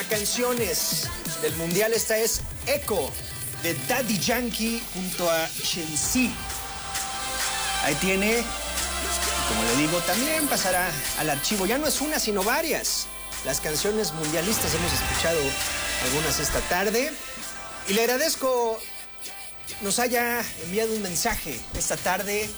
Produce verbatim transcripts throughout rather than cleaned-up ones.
canciones del Mundial. Esta es Echo, de Daddy Yankee junto a Shensi. Ahí tiene, como le digo, también pasará al archivo. Ya no es una, sino varias. Las canciones mundialistas, hemos escuchado algunas esta tarde. Y le agradezco nos haya enviado un mensaje esta tarde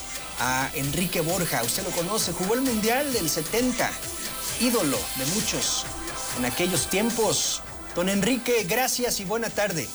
a Enrique Borja. Usted lo conoce, jugó el Mundial del setenta, ídolo de muchos en aquellos tiempos. Don Enrique, gracias y buena tarde.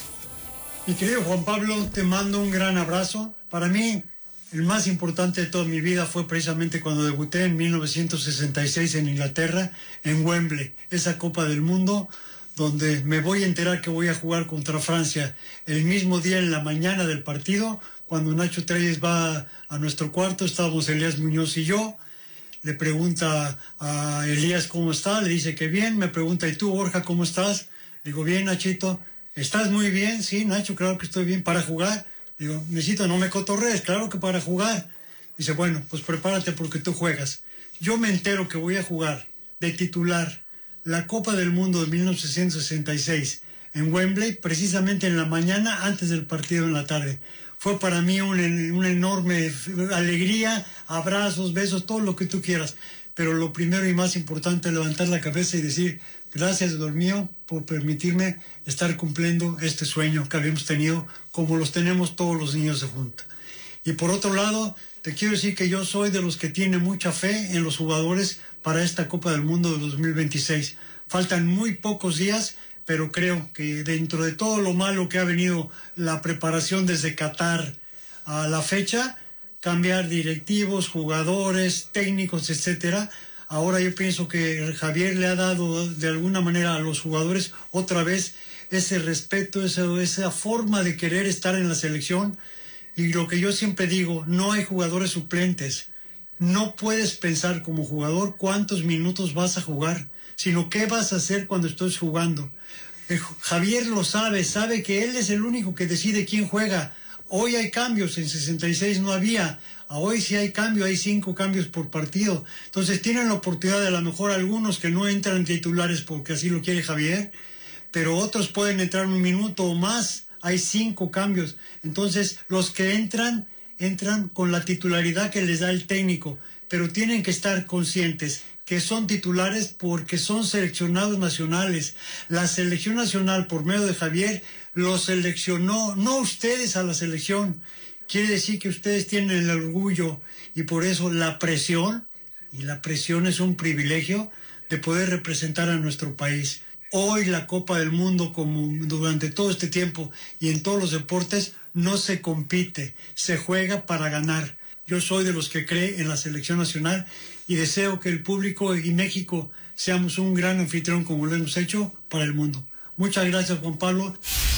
Mi querido Juan Pablo, te mando un gran abrazo. Para mí, el más importante de toda mi vida fue precisamente cuando debuté en mil novecientos sesenta y seis en Inglaterra, en Wembley, esa Copa del Mundo, donde me voy a enterar que voy a jugar contra Francia el mismo día en la mañana del partido. Cuando Nacho Treyes va a nuestro cuarto, estábamos Elías Muñoz y yo. Le pregunta a Elías cómo está, le dice que bien. Me pregunta, ¿y tú, Borja, cómo estás? Le digo, bien, Nachito. ¿Estás muy bien? Sí, Nacho, claro que estoy bien. ¿Para jugar? Le digo, necesito, no me cotorrees, claro que para jugar. Dice, bueno, pues prepárate porque tú juegas. Yo me entero que voy a jugar de titular la Copa del Mundo de mil novecientos sesenta y seis en Wembley, precisamente en la mañana, antes del partido en la tarde. Fue para mí una, una enorme alegría, abrazos, besos, todo lo que tú quieras. Pero lo primero y más importante es levantar la cabeza y decir, gracias, Dios mío, por permitirme estar cumpliendo este sueño que habíamos tenido, como los tenemos todos los niños de Junta. Y por otro lado, te quiero decir que yo soy de los que tienen mucha fe en los jugadores para esta Copa del Mundo de dos mil veintiséis. Faltan muy pocos días, pero creo que dentro de todo lo malo que ha venido la preparación desde Qatar a la fecha, cambiar directivos, jugadores, técnicos, etcétera. Ahora yo pienso que Javier le ha dado de alguna manera a los jugadores otra vez ese respeto, esa, esa forma de querer estar en la selección. Y lo que yo siempre digo, no hay jugadores suplentes. No puedes pensar como jugador cuántos minutos vas a jugar, sino qué vas a hacer cuando estés jugando. El Javier lo sabe, sabe que él es el único que decide quién juega. Hoy hay cambios, en sesenta y seis no había. Hoy sí hay cambio, hay cinco cambios por partido. Entonces tienen la oportunidad de a lo mejor algunos que no entran titulares porque así lo quiere Javier, pero otros pueden entrar un minuto o más. Hay cinco cambios. Entonces los que entran, entran con la titularidad que les da el técnico, pero tienen que estar conscientes que son titulares porque son seleccionados nacionales. La selección nacional, por medio de Javier, los seleccionó, no ustedes a la selección. Quiere decir que ustedes tienen el orgullo y por eso la presión, y la presión es un privilegio de poder representar a nuestro país. Hoy la Copa del Mundo, como durante todo este tiempo y en todos los deportes, no se compite, se juega para ganar. Yo soy de los que cree en la selección nacional y deseo que el público y México seamos un gran anfitrión como lo hemos hecho para el mundo. Muchas gracias, Juan Pablo.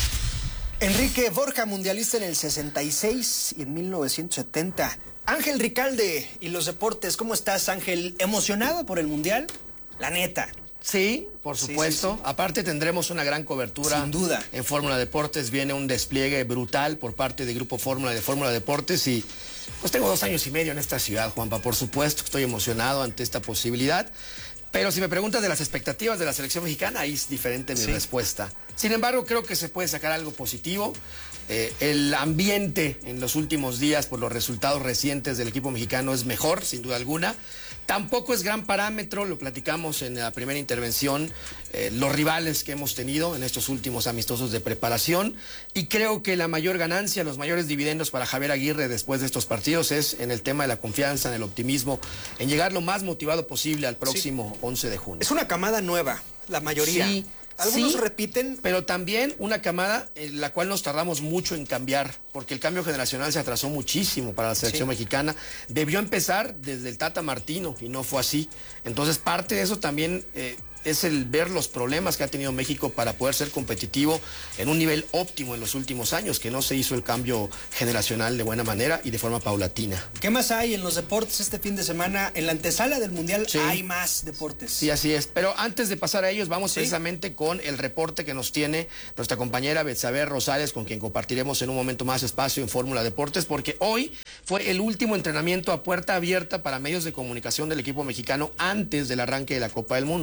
Enrique Borja, mundialista en el sesenta y seis y en mil novecientos setenta. Ángel Ricalde y los deportes. ¿Cómo estás, Ángel? ¿Emocionado por el Mundial? La neta. Sí, por supuesto. Sí, sí, sí. Aparte tendremos una gran cobertura. Sin duda. En Fórmula Deportes viene un despliegue brutal por parte del Grupo Fórmula de Fórmula Deportes y pues tengo dos años y medio en esta ciudad, Juanpa. Por supuesto, estoy emocionado ante esta posibilidad. Pero si me preguntas de las expectativas de la selección mexicana, ahí es diferente mi sí. respuesta. Sin embargo, creo que se puede sacar algo positivo. Eh, el ambiente en los últimos días, por los resultados recientes del equipo mexicano, es mejor, sin duda alguna. Tampoco es gran parámetro, lo platicamos en la primera intervención, eh, los rivales que hemos tenido en estos últimos amistosos de preparación. Y creo que la mayor ganancia, los mayores dividendos para Javier Aguirre después de estos partidos es en el tema de la confianza, en el optimismo, en llegar lo más motivado posible al próximo sí. once de junio. Es una camada nueva, la mayoría. Sí. Algunos sí, repiten. Pero también una camada en la cual nos tardamos mucho en cambiar, porque el cambio generacional se atrasó muchísimo para la selección sí. mexicana. Debió empezar desde el Tata Martino y no fue así. Entonces parte de eso también eh, es el ver los problemas que ha tenido México para poder ser competitivo en un nivel óptimo en los últimos años, que no se hizo el cambio generacional de buena manera y de forma paulatina. ¿Qué más hay en los deportes este fin de semana? En la antesala del Mundial sí. hay más deportes. Sí, así es. Pero antes de pasar a ellos, vamos ¿Sí? precisamente con el reporte que nos tiene nuestra compañera Betsabe Rosales, con quien compartiremos en un momento más espacio en Fórmula Deportes, porque hoy fue el último entrenamiento a puerta abierta para medios de comunicación del equipo mexicano antes del arranque de la Copa del Mundo, es decir,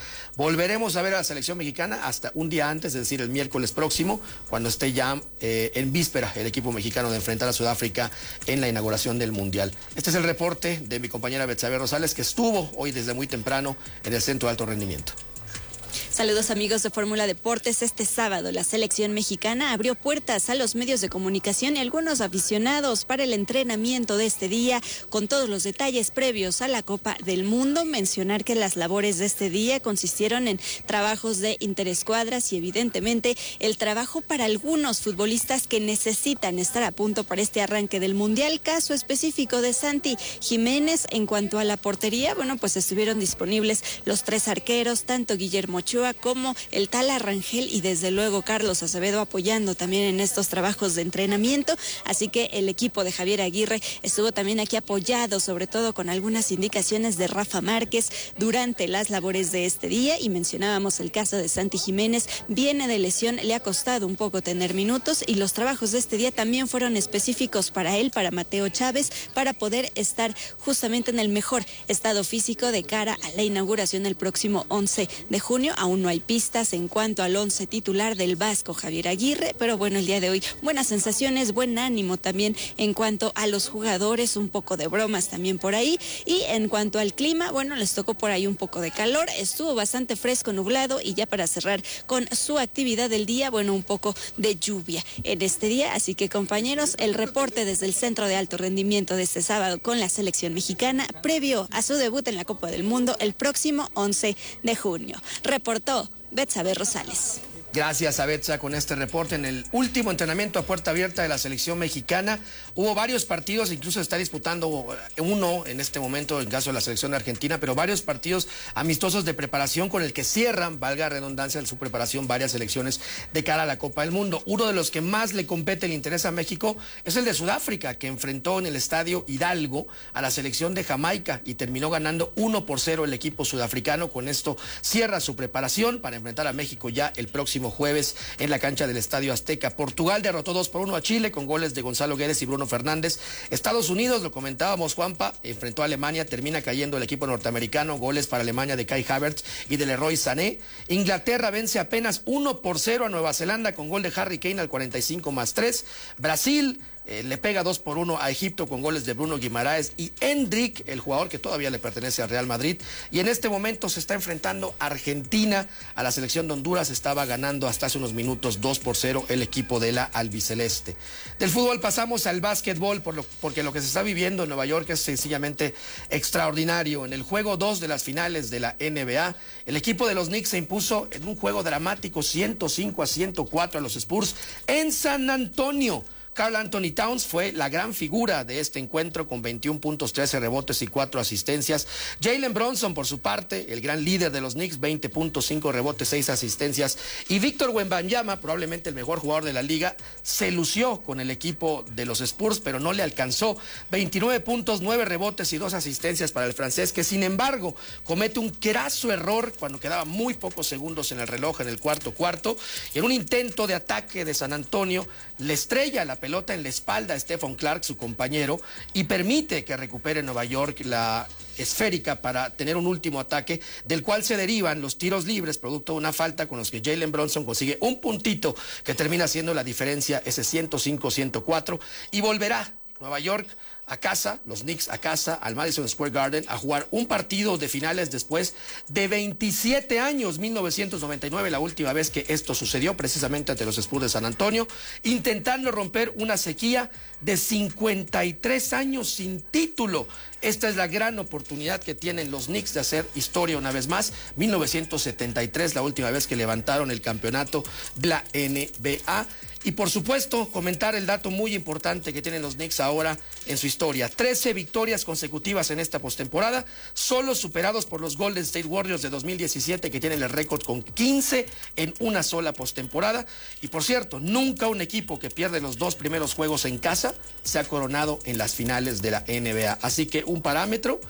Volveremos a ver a la selección mexicana hasta un día antes, es decir, el miércoles próximo, cuando esté ya eh, en víspera el equipo mexicano de enfrentar a Sudáfrica en la inauguración del Mundial. Este es el reporte de mi compañera Betsabe Rosales, que estuvo hoy desde muy temprano en el Centro de Alto Rendimiento. Saludos amigos de Fórmula Deportes. Este sábado la selección mexicana abrió puertas a los medios de comunicación y algunos aficionados para el entrenamiento de este día con todos los detalles previos a la Copa del Mundo. Mencionar que las labores de este día consistieron en trabajos de interescuadras y evidentemente el trabajo para algunos futbolistas que necesitan estar a punto para este arranque del Mundial. Caso específico de Santi Jiménez. En cuanto a la portería, bueno, pues estuvieron disponibles los tres arqueros, tanto Guillermo Ochoa como el Tala Rangel y desde luego Carlos Acevedo apoyando también en estos trabajos de entrenamiento. Así que el equipo de Javier Aguirre estuvo también aquí apoyado, sobre todo con algunas indicaciones de Rafa Márquez durante las labores de este día. Y mencionábamos el caso de Santi Jiménez, viene de lesión, le ha costado un poco tener minutos y los trabajos de este día también fueron específicos para él, para Mateo Chávez, para poder estar justamente en el mejor estado físico de cara a la inauguración el próximo once de junio. Aún no hay pistas en cuanto al once titular del vasco Javier Aguirre, pero bueno, el día de hoy buenas sensaciones, buen ánimo también en cuanto a los jugadores, un poco de bromas también por ahí. Y en cuanto al clima, bueno, les tocó por ahí un poco de calor, estuvo bastante fresco, nublado y ya para cerrar con su actividad del día, bueno, un poco de lluvia en este día. Así que compañeros, el reporte desde el Centro de Alto Rendimiento de este sábado con la selección mexicana previo a su debut en la Copa del Mundo el próximo once de junio. Reportó Betsabe Rosales. Gracias a Betsa con este reporte. En el último entrenamiento a puerta abierta de la selección mexicana hubo varios partidos, incluso está disputando uno en este momento en caso de la selección de Argentina, pero varios partidos amistosos de preparación con el que cierran, valga redundancia, en su preparación varias selecciones de cara a la Copa del Mundo. Uno de los que más le compete el interés a México es el de Sudáfrica, que enfrentó en el Estadio Hidalgo a la selección de Jamaica y terminó ganando uno por cero el equipo sudafricano. Con esto cierra su preparación para enfrentar a México ya el próximo jueves en la cancha del Estadio Azteca. Portugal derrotó dos por uno a Chile con goles de Gonzalo Guedes y Bruno Fernández. Estados Unidos, lo comentábamos, Juanpa, enfrentó a Alemania, termina cayendo el equipo norteamericano, goles para Alemania de Kai Havertz y de Leroy Sané. Inglaterra vence apenas uno por cero a Nueva Zelanda con gol de Harry Kane al cuarenta y cinco más tres. Brasil Eh, le pega dos por uno a Egipto con goles de Bruno Guimaraes y Endrick, el jugador que todavía le pertenece al Real Madrid. Y en este momento se está enfrentando Argentina a la selección de Honduras. Estaba ganando hasta hace unos minutos dos por cero el equipo de la albiceleste. Del fútbol pasamos al básquetbol por lo, porque lo que se está viviendo en Nueva York es sencillamente extraordinario. En el juego dos de las finales de la N B A, el equipo de los Knicks se impuso en un juego dramático ciento cinco a ciento cuatro a los Spurs en San Antonio. Karl Anthony Towns fue la gran figura de este encuentro con veintiún puntos, trece rebotes y cuatro asistencias. Jalen Brunson, por su parte, el gran líder de los Knicks, veinte puntos, cinco rebotes, seis asistencias. Y Víctor Wembanyama, probablemente el mejor jugador de la liga, se lució con el equipo de los Spurs, pero no le alcanzó. veintinueve puntos, nueve rebotes y dos asistencias para el francés, que sin embargo comete un craso error cuando quedaban muy pocos segundos en el reloj en el cuarto cuarto. Y en un intento de ataque de San Antonio, le estrella la pelota en la espalda a Stephen Clark, su compañero, y permite que recupere Nueva York la esférica para tener un último ataque, del cual se derivan los tiros libres, producto de una falta con los que Jalen Brunson consigue un puntito que termina siendo la diferencia, ese ciento cinco a ciento cuatro, y volverá Nueva York a casa, los Knicks a casa, al Madison Square Garden, a jugar un partido de finales después de veintisiete años, mil novecientos noventa y nueve, la última vez que esto sucedió, precisamente ante los Spurs de San Antonio, intentando romper una sequía de cincuenta y tres años sin título. Esta es la gran oportunidad que tienen los Knicks de hacer historia una vez más. mil novecientos setenta y tres, la última vez que levantaron el campeonato de la N B A. Y por supuesto, comentar el dato muy importante que tienen los Knicks ahora en su historia. trece victorias consecutivas en esta postemporada, solo superados por los Golden State Warriors de dos mil diecisiete, que tienen el récord con quince en una sola postemporada. Y por cierto, nunca un equipo que pierde los dos primeros juegos en casa se ha coronado en las finales de la N B A. Así que un parámetro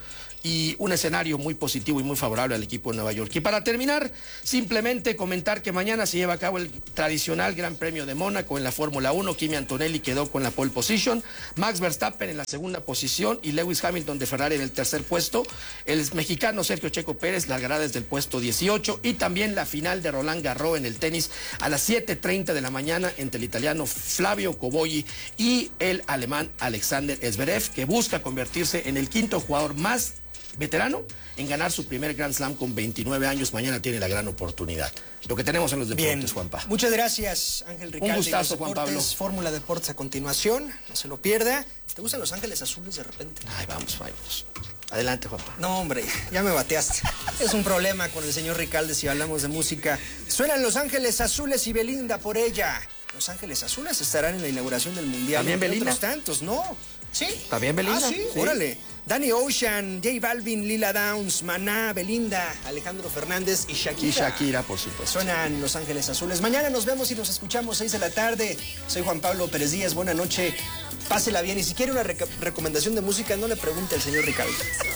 y un escenario muy positivo y muy favorable al equipo de Nueva York. Y para terminar, simplemente comentar que mañana se lleva a cabo el tradicional Gran Premio de Mónaco en la Fórmula uno. Kimi Antonelli quedó con la pole position, Max Verstappen en la segunda posición y Lewis Hamilton de Ferrari en el tercer puesto. El mexicano Sergio Checo Pérez largará desde el puesto dieciocho, y también la final de Roland Garros en el tenis a las siete treinta de la mañana entre el italiano Flavio Cobolli y el alemán Alexander Zverev, que busca convertirse en el quinto jugador más veterano en ganar su primer Grand Slam con veintinueve años. Mañana tiene la gran oportunidad. Lo que tenemos en los deportes, Bien. Juanpa. Muchas gracias, Ángel Ricalde. Un gustazo, Juan Pablo. Fórmula Deportes a continuación, no se lo pierda. ¿Te gustan los ángeles azules de repente? Ay, vamos, vamos. Adelante, Juanpa. No, hombre, ya me bateaste. Es un problema con el señor Ricalde si hablamos de música. Suenan Los Ángeles Azules y Belinda por ella. Los Ángeles Azules estarán en la inauguración del Mundial. ¿También Belinda? Otros tantos, ¿no? ¿Sí? ¿También Belinda? Ah, ¿sí? Sí. Órale. Danny Ocean, J Balvin, Lila Downs, Maná, Belinda, Alejandro Fernández y Shakira. Y Shakira, por supuesto. Suenan Los Ángeles Azules. Mañana nos vemos y nos escuchamos seis de la tarde. Soy Juan Pablo Pérez Díaz. Buena noche. Pásela bien. Y si quiere una rec- recomendación de música, no le pregunte al señor Ricalde.